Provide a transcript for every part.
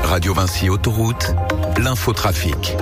Radio Vinci Autoroute, l'infotrafic.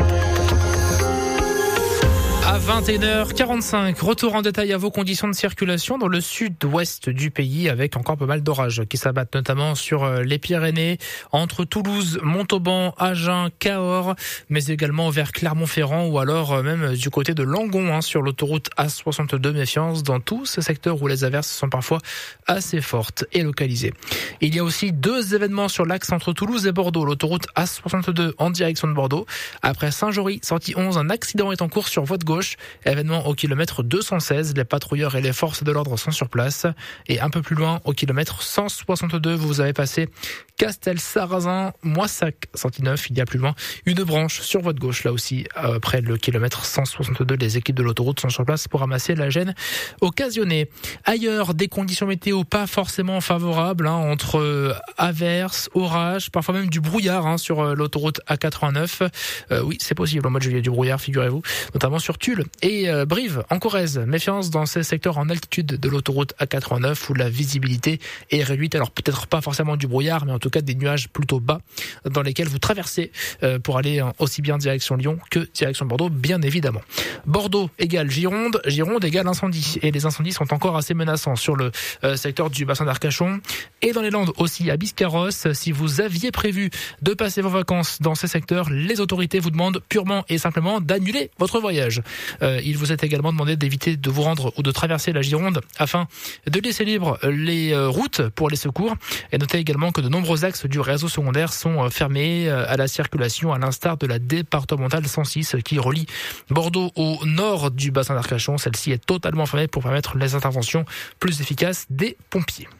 À 21h45, retour en détail à vos conditions de circulation dans le sud-ouest du pays avec encore pas mal d'orages qui s'abattent notamment sur les Pyrénées, entre Toulouse, Montauban, Agen, Cahors, mais également vers Clermont-Ferrand ou alors même du côté de Langon sur l'autoroute A62. Méfiance dans tous ces secteurs où les averses sont parfois assez fortes et localisées. Il y a aussi deux événements sur l'axe entre Toulouse et Bordeaux. L'autoroute A62 en direction de Bordeaux. Après Saint-Jory, sortie 11, un accident est en cours sur voie de gauche. Événement au kilomètre 216, les patrouilleurs et les forces de l'ordre sont sur place. Et un peu plus loin, au kilomètre 162, vous avez passé Castel-Sarrazin, Moissac, sortie 9. Il y a plus loin une branche sur voie de gauche. Là aussi, près le kilomètre 162, les équipes de l'autoroute sont sur place pour ramasser la gêne occasionnée. Ailleurs, des conditions météo pas forcément favorables, entre averses, orages, parfois même du brouillard sur l'autoroute A89. Oui, c'est possible au mois de juillet, du brouillard, figurez-vous, notamment sur Tulle et Brive en Corrèze. Méfiance dans ces secteurs en altitude de l'autoroute A89 où la visibilité est réduite. Alors peut-être pas forcément du brouillard, mais en tout cas des nuages plutôt bas dans lesquels vous traversez pour aller aussi bien direction Lyon que direction Bordeaux, bien évidemment. Bordeaux égale Gironde, Gironde égale incendie. Et les incendies sont encore assez menaçants sur le secteur du bassin d'Arcachon et dans les Landes aussi à Biscarrosse. Si vous aviez prévu de passer vos vacances dans ces secteurs, les autorités vous demandent purement et simplement d'annuler votre voyage. Il vous est également demandé d'éviter de vous rendre ou de traverser la Gironde afin de laisser libre les routes pour les secours. Et notez également que de nombreux axes du réseau secondaire sont fermés à la circulation, à l'instar de la départementale 106 qui relie Bordeaux au nord du bassin d'Arcachon. Celle-ci est totalement fermée pour permettre les interventions plus efficaces des pompiers.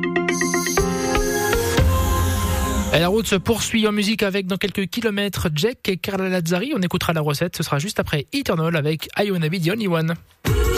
Et la route se poursuit en musique avec dans quelques kilomètres Jack et Carla Lazzari. On écoutera la recette, ce sera juste après Eternal avec I Wanna Be The Only One.